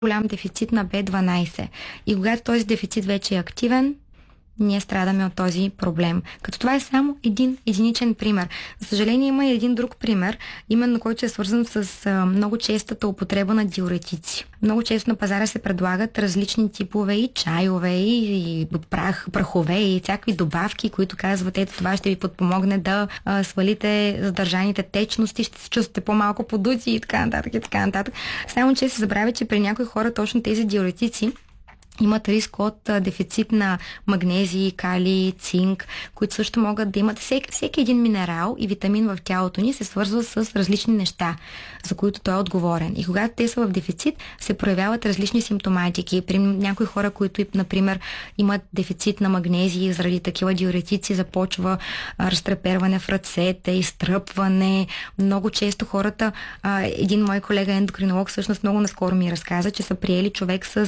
голям дефицит на B12. И когато този дефицит вече е активен, ние страдаме от този проблем. Като това е само един единичен пример. За съжаление има и един друг пример, именно който е свързан с много честата употреба на диуретици. Много често на пазара се предлагат различни типове и чайове, и прахове, и всякакви добавки, които казват, ето това ще ви подпомогне да свалите задържаните течности, ще се чувствате по-малко подути и така нататък, и така нататък. Само че се забравя, че при някои хора точно тези диуретици имат риск от дефицит на магнезий, калий, цинк, които също могат да имат. Всеки един минерал и витамин в тялото ни се свързва с различни неща, за които той е отговорен. И когато те са в дефицит, се проявяват различни симптоматики. При някои хора, които, например, имат дефицит на магнезий, заради такива диуретици започва разтреперване в ръцете, изтръпване. Много често хората, един мой колега ендокринолог всъщност много наскоро ми разказа, че са приели човек с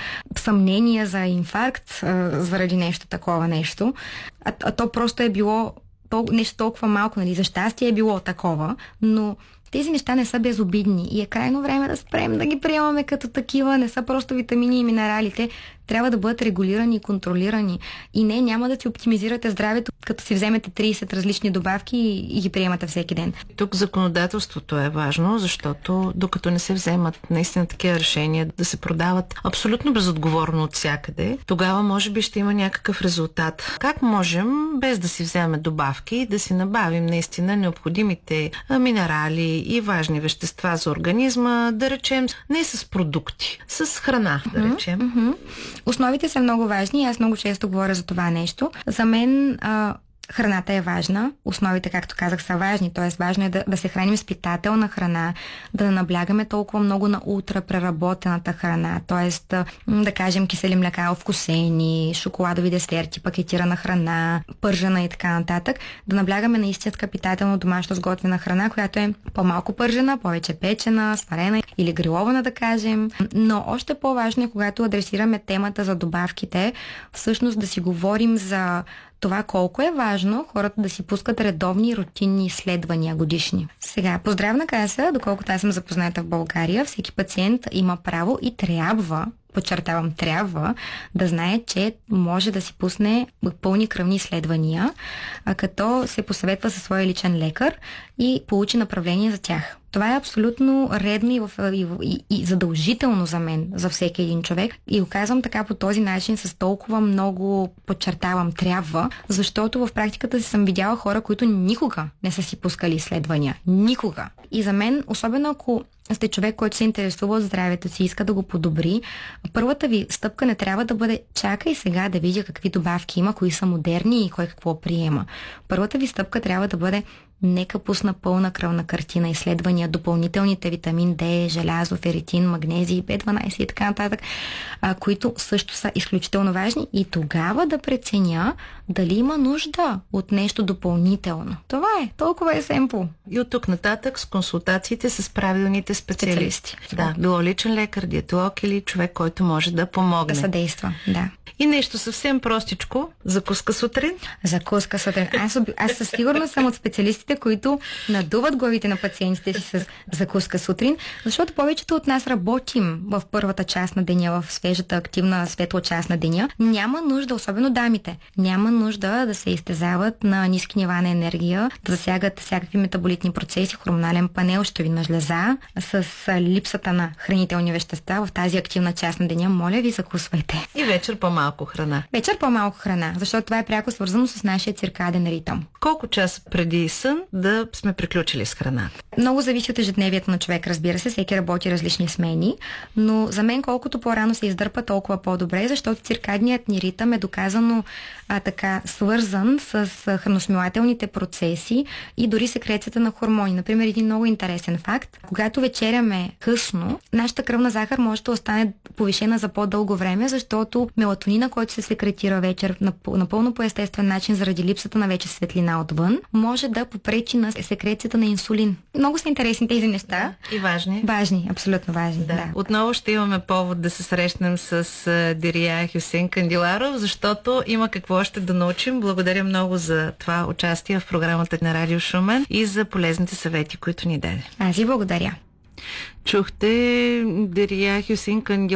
съмнения за инфаркт заради нещо такова нещо. А то просто е било нещо толкова малко, нали? За щастие е било такова, но тези неща не са безобидни и е крайно време да спрем да ги приемаме като такива, не са просто витамини и минералите, трябва да бъдат регулирани и контролирани. И не, няма да си оптимизирате здравето, като си вземете 30 различни добавки и ги приемате всеки ден. Тук законодателството е важно, защото докато не се вземат наистина такива решения да се продават абсолютно безотговорно от всякъде, тогава може би ще има някакъв резултат. Как можем, без да си вземем добавки, да си набавим наистина необходимите минерали и важни вещества за организма, да речем, не с продукти, с храна, да речем? Основите са много важни и аз много често говоря за това нещо. За мен храната е важна, основите, както казах, са важни, т.е. важно е да се храним с питателна храна, да наблягаме толкова много на ултрапреработената храна, т.е. да кажем кисели млека, овкусени, шоколадови десерти, пакетирана храна, пържена и така нататък, да наблягаме на истинска питателно домашно сготвена храна, която е по-малко пържена, повече печена, сварена или грилована, да кажем. Но още по-важно е, когато адресираме темата за добавките, всъщност да си говорим за това колко е важно хората да си пускат редовни рутинни изследвания годишни. Сега, по здравна каса, доколкото аз съм запозната в България, всеки пациент има право и трябва, подчертавам, трябва да знае, че може да си пусне пълни кръвни изследвания, като се посъветва със своя личен лекар и получи направление за тях. Това е абсолютно редно и задължително за мен, за всеки един човек. И го казвам така по този начин с толкова много, подчертавам, трябва, защото в практиката си съм видяла хора, които никога не са си пускали изследвания. Никога. И за мен, особено ако сте човек, който се интересува от здравето си, иска да го подобри, първата ви стъпка не трябва да бъде чакай сега да видя какви добавки има, кои са модерни и кой какво приема. Първата ви стъпка трябва да бъде нека пусна пълна кръвна картина, изследвания, допълнителните витамин D, желязо, феритин, магнезий, B12 и така нататък, които също са изключително важни и тогава да преценя дали има нужда от нещо допълнително. Това е, толкова е семпо. И от тук нататък с консултациите с правилните специалисти. Да, било личен лекар, диетолог или човек, който може да помогне. Да съдейства, да. И нещо съвсем простичко. Закуска сутрин? Закуска сутрин. Аз със сигурност съм от специалистите, които надуват главите на пациентите си с закуска сутрин, защото повечето от нас работим в първата част на деня, в свежата, активна, светла част на деня. Няма нужда, особено дамите, няма нужда да се изтезават на ниски нива на енергия, да засягат всякакви метаболитни процеси, хормонален панел, щитовидна жлеза, с липсата на хранителни вещества в тази активна част на деня. Моля ви, закусвайте. И вечер по-малко храна. Вечер по-малко храна, защото това е пряко свързано с нашия циркаден ритъм. Колко часа преди сън да сме приключили с храната? Много зависи от ежедневието на човек, разбира се. Всеки работи различни смени, но за мен колкото по-рано се издърпа, толкова по-добре, защото циркадният ни ритъм е доказано така свързан с храносмилателните процеси и дори секрецията на хормони. Например, един много интересен факт. Когато вечеряме късно, нашата кръвна захар може да остане повишена за по-дълго време, защото мелатонина, който се секретира вечер напълно по естествен начин заради липсата на вече светлина отвън, може да попречи на секрецията на инсулин. Много са интересни тези неща. И важни. Важни, абсолютно важни. Да. Отново ще имаме повод да се срещнем с Дирия Хюсейн Кандиларов, защото има какво още да научим. Благодаря много за това участие в програмата на Радио Шумен и за полезните съвети, които ни даде. Аз ви благодаря. Чухте Дерия Хюсин